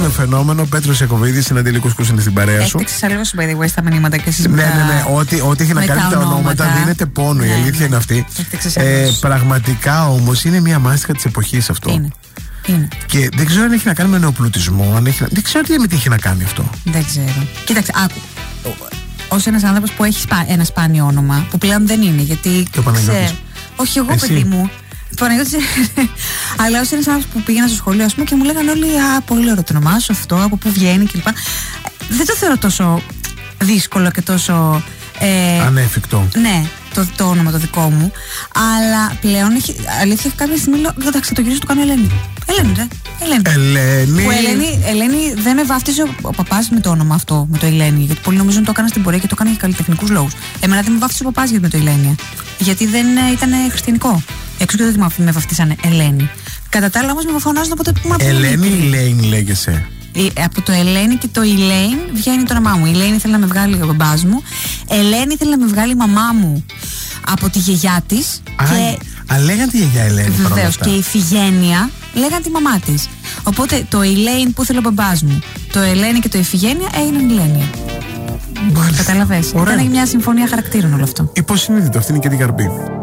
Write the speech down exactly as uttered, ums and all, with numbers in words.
φαινόμενο. Πέτρος Ιακωβίδης, συναντηλικούς που είναι στην παρέα σου. Έκτεξες λίγο σου by the way στα μηνύματα και εσείς. Ναι, ναι, ναι. Ό,τι, ό,τι έχει να κάνει με τα ονόματα δίνεται πόνο. Η αλήθεια είναι αυτή. Ε, πραγματικά όμως είναι μια μάστιγα της εποχής αυτό. Είναι. Είναι. Και δεν ξέρω αν έχει να κάνει με νεοπλουτισμό. Αν έχει... Δεν ξέρω τι με τι έχει να κάνει αυτό. Δεν ξέρω. Κοίταξε, άκου. Ως ένας άνθρωπος που έχει σπα... ένα σπάνιο όνομα, που πλέον δεν είναι, γιατί. Και ο Παναγιώτης. Όχι, εγώ, Εσύ. παιδί μου. Παναγιώτης. Αλλά ως ένας άνθρωπος που πήγαινα στο σχολείο, ας πούμε, και μου λέγανε όλοι, α, πολύ ωραίο το όνομά σου, αυτό, από πού βγαίνει κλπ. Δεν το θεωρώ τόσο δύσκολο και τόσο. Ε, Ανέφικτο. Ναι, το, το όνομα το δικό μου. Αλλά πλέον έχει, αλήθεια κάποια στιγμή λέω, εντάξει, το γυρίζω του κάνω Ελένη. Ελένη, ρε. Ελένη. Ελένη. Που Ελένη, Ελένη δεν με βάφτιζε ο, ο παπάς με το όνομα αυτό, με το Ελένη. Γιατί πολλοί νομίζουν το έκανα στην πορεία και το έκανα για καλλιτεχνικούς λόγους. Εμένα δεν με βάφτιζε ο παπάς με το Ελένη. Γιατί δεν ε, ήταν χριστιανικό. Έξω και δεν με βαφτίσανε Ελένη. Κατά τα άλλα όμως με φωνάζουν από το που Ελένη ή Ελένη λέγεσαι. Από το Ελένη και το Elaine βγαίνει το όνομά μου. Η Elaine ήθελε να με βγάλει ο μπαμπάς μου. Ελένη ήθελε να με βγάλει η μαμά μου από τη γιαγιά της. Και... Α, λέγανε τη γιαγιά Ελένη. Βεβαίως. Και η Ιφηγένεια λέγανε τη μαμά της. Οπότε το Elaine που ήθελε ο μπαμπάς μου, το Ελένη και το Ιφηγένεια έγιναν Ηλένια. Καταλαβες. Ήταν μια συμφωνία χαρακτήρων όλο αυτό. Υποσυνείδητο, αυτή είναι και την καρπή.